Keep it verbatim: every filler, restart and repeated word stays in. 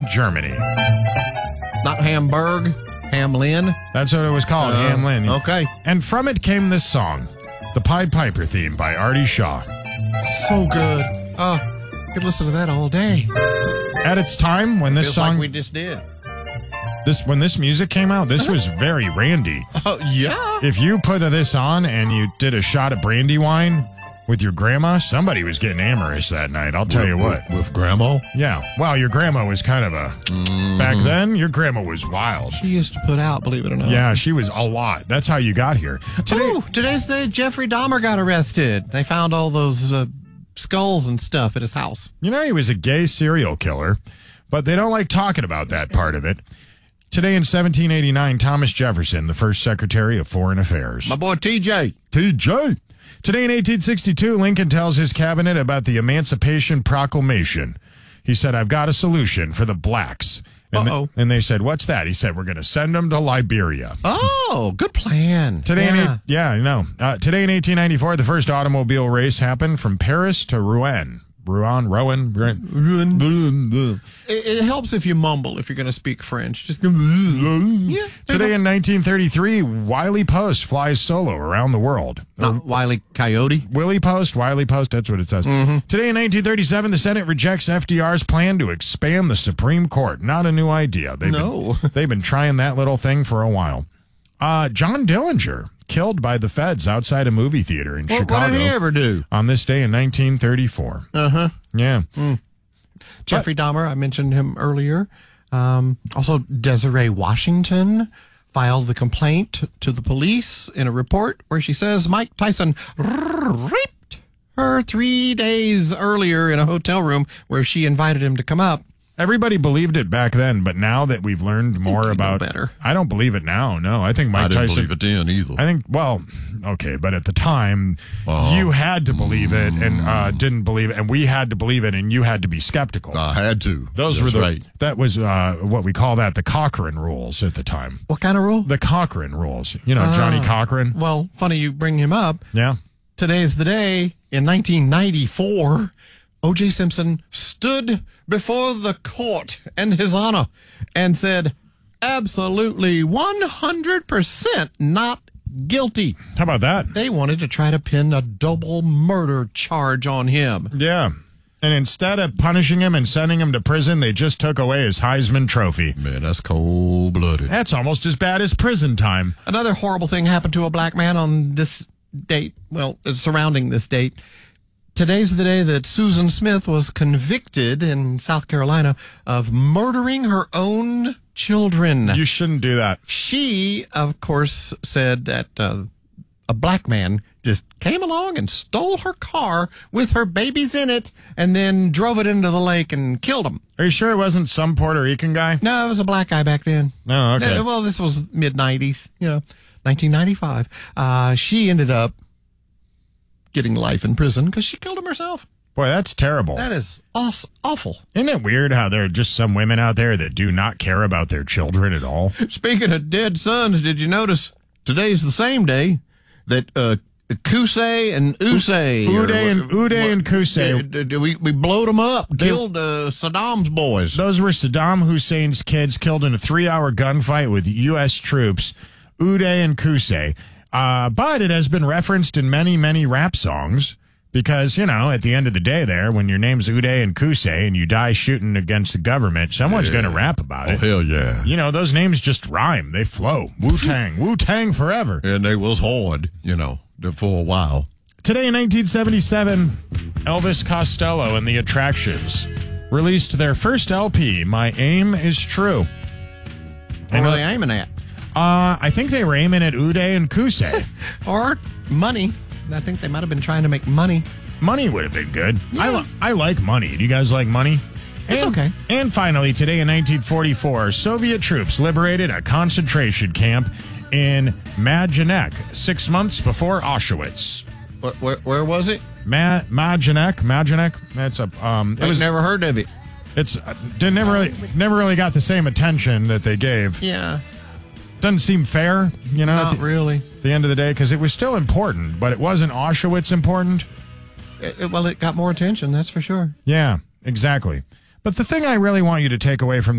Germany. Not Hamburg, Hamlin. That's what it was called, Uh, Hamlin. Okay. And from it came this song, the Pied Piper theme by Artie Shaw. So good. Oh, could listen to that all day. At its time, when this Feels song, like we just did. this when this music came out, this was very randy. Oh, yeah. If you put this on and you did a shot of brandy wine with your grandma, somebody was getting amorous that night. I'll tell you what. With, with grandma? Yeah. Well, your grandma was kind of a... Mm. Back then, your grandma was wild. She used to put out, believe it or not. Yeah, she was a lot. That's how you got here. Today, Ooh, today's the Jeffrey Dahmer got arrested. They found all those uh, skulls and stuff at his house. you know, he was a gay serial killer, but they don't like talking about that part of it. Today in seventeen eighty-nine, Thomas Jefferson, the first Secretary of Foreign Affairs. My boy T J. T J. Today in eighteen sixty-two, Lincoln tells his cabinet about the Emancipation Proclamation. He said, I've got a solution for the blacks. And, Uh-oh. th- and they said, what's that? He said, we're going to send them to Liberia. Oh, good plan. Today yeah. in eight, yeah, I know. Uh, today in eighteen ninety-four, the first automobile race happened from Paris to Rouen. Rouen, Rouen, Rouen. It, it helps if you mumble if you're going to speak French. Just go. Yeah. Today in nineteen thirty-three, Wiley Post flies solo around the world. Not Wiley Coyote. Willie Post, Wiley Post, that's what it says. Mm-hmm. Today in nineteen thirty-seven, the Senate rejects F D R's plan to expand the Supreme Court. Not a new idea. They've No. Been, they've been trying that little thing for a while. Uh, John Dillinger, killed by the feds outside a movie theater in What, Chicago. what did he ever do? On this day in nineteen thirty-four. Uh-huh. Yeah. Jeffrey Dahmer, I mentioned him earlier. Um, also, Desiree Washington filed the complaint to the police in a report where she says Mike Tyson raped her three days earlier in a hotel room where she invited him to come up. Everybody believed it back then, but now that we've learned more you know about better. I don't believe it now. No, I think Mike I didn't Tyson. believe it then either. I think, well, okay, but at the time, you had to believe it and uh, didn't believe it, and we had to believe it, and you had to be skeptical. I had to. Those That's were the right. that was uh, what we call that the Cochrane rules at the time. What kind of rule? The Cochrane rules, you know, Johnny Cochran. Well, funny you bring him up. Yeah, Today's the day in nineteen ninety-four. O J. Simpson stood before the court and his honor and said, absolutely one hundred percent not guilty. how about that? They wanted to try to pin a double murder charge on him. Yeah, and instead of punishing him and sending him to prison, they just took away his Heisman Trophy. Man, that's cold-blooded. That's almost as bad as prison time. Another horrible thing happened to a black man on this date, well, surrounding this date. Today's the day that Susan Smith was convicted in South Carolina of murdering her own children. You shouldn't do that. She, of course, said that uh, a black man just came along and stole her car with her babies in it and then drove it into the lake and killed them. Are you sure it wasn't some Puerto Rican guy? No, it was a black guy back then. Oh, okay. Uh, well, this was mid nineties, you know, nineteen ninety-five. Uh, she ended up getting life in prison because she killed him herself. Boy, that's terrible. That is aw- awful. Isn't it weird how there are just some women out there that do not care about their children at all? Speaking of dead sons, did you notice today's the same day that uh, Kusei and Usei, Uday and Uday and Kusei. we we blowed them up, killed uh, Saddam's boys. Those were Saddam Hussein's kids killed in a three-hour gunfight with U S troops, Uday and Kusei. Uh, but it has been referenced in many, many rap songs because, you know, at the end of the day there, when your name's Uday and Kusei and you die shooting against the government, someone's Yeah. going to rap about Oh, it. hell yeah. You know, those names just rhyme. They flow. Wu-Tang. Wu-Tang forever. And they was hard, you know, for a while. Today in nineteen seventy-seven, Elvis Costello and the Attractions released their first L P, My Aim Is True. What were they aiming at? Uh, I think they were aiming at Uday and Kusei. Or money. I think they might have been trying to make money. Money would have been good. I, li- I like money. Do you guys like money? It's And- okay. And finally, today in nineteen forty-four, Soviet troops liberated a concentration camp in Majdanek, six months before Auschwitz. Where, where, where was it? Ma- Majdanek, Majdanek. That's a um. It I've was never heard of it. It's uh, didn't never really never really got the same attention that they gave. Yeah, Doesn't seem fair, you know. not at the, really. at the end of the day, because it was still important, but it wasn't Auschwitz important. It, it- well, it got more attention, that's for sure. Yeah, exactly. But the thing I really want you to take away from